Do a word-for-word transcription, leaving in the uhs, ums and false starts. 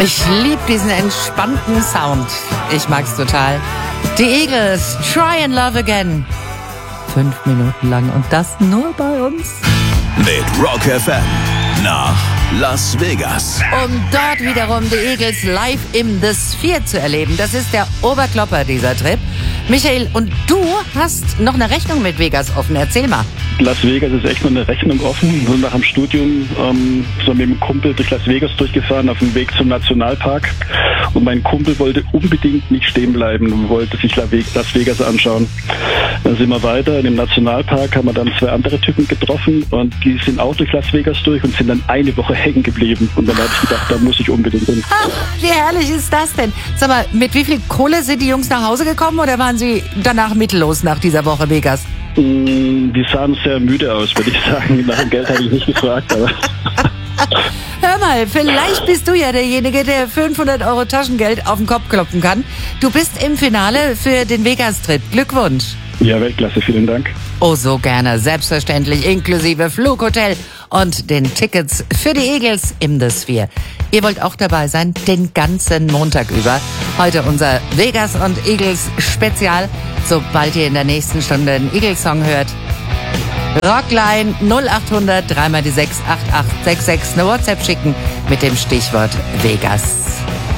Ich liebe diesen entspannten Sound. Ich mag's total. Die Eagles, Try and Love Again. Fünf Minuten lang und das nur bei uns. Mit Rock F M nach Las Vegas. Um dort wiederum die Eagles live im The Sphere zu erleben. Das ist der Oberklopper, dieser Trip. Michael, und du hast noch eine Rechnung mit Vegas offen. Erzähl mal. Las Vegas ist echt noch eine Rechnung offen. So nach dem Studium ähm, so mit dem Kumpel durch Las Vegas durchgefahren auf dem Weg zum Nationalpark. Und mein Kumpel wollte unbedingt nicht stehen bleiben und wollte sich Las Vegas anschauen. Dann sind wir weiter. In dem Nationalpark haben wir dann zwei andere Typen getroffen und die sind auch durch Las Vegas durch und sind dann eine Woche hängen geblieben. Und dann habe ich gedacht, da muss ich unbedingt hin. Ach, wie herrlich ist das denn? Sag mal, mit wie viel Kohle sind die Jungs nach Hause gekommen oder waren sie danach mittellos nach dieser Woche Vegas? Die sahen sehr müde aus, würde ich sagen. Nach dem Geld habe ich nicht gefragt, aber... Hör mal, vielleicht bist du ja derjenige, der fünfhundert Euro Taschengeld auf den Kopf klopfen kann. Du bist im Finale für den Vegas-Trip. Glückwunsch. Ja, Weltklasse, vielen Dank. Oh, so gerne. Selbstverständlich, inklusive Flughotel und den Tickets für die Eagles im The Sphere. Ihr wollt auch dabei sein, den ganzen Montag über. Heute unser Vegas und Eagles Spezial. Sobald ihr in der nächsten Stunde einen Eagles-Song hört, Rockline null acht hundert drei mal die sechs acht acht sechs sechs eine WhatsApp schicken mit dem Stichwort Vegas.